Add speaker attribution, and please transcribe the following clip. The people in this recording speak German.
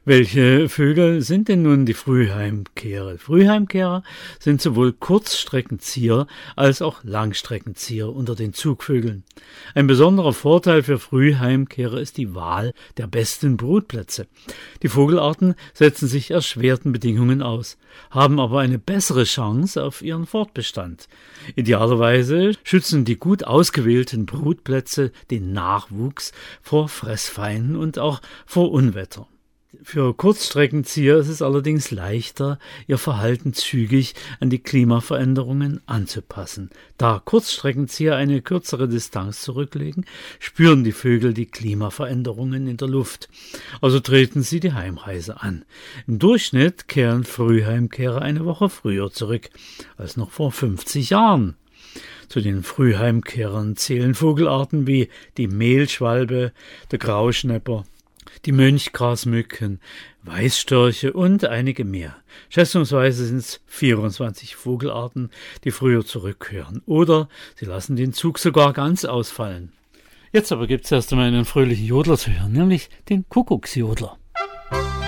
Speaker 1: Welche Vögel sind denn nun die Frühheimkehrer? Frühheimkehrer sind sowohl Kurzstreckenzieher als auch Langstreckenzieher unter den Zugvögeln. Ein besonderer Vorteil für Frühheimkehrer ist die Wahl der besten Brutplätze. Die Vogelarten setzen sich erschwerten Bedingungen aus, haben aber eine bessere Chance auf ihren Fortbestand. Idealerweise schützen die gut ausgewählten Brutplätze den Nachwuchs vor Fressfeinden und auch vor Unwetter. Für Kurzstreckenzieher ist es allerdings leichter, ihr Verhalten zügig an die Klimaveränderungen anzupassen. Da Kurzstreckenzieher eine kürzere Distanz zurücklegen, spüren die Vögel die Klimaveränderungen in der Luft. Also treten sie die Heimreise an. Im Durchschnitt kehren Frühheimkehrer eine Woche früher zurück als noch vor 50 Jahren. Zu den Frühheimkehrern zählen Vogelarten wie die Mehlschwalbe, der Grauschnäpper, die Mönchgrasmücken, Weißstörche und einige mehr. Schätzungsweise sind es 24 Vogelarten, die früher zurückkehren. Oder sie lassen den Zug sogar ganz ausfallen. Jetzt aber gibt's erst einmal einen fröhlichen Jodler zu hören, nämlich den Kuckucksjodler.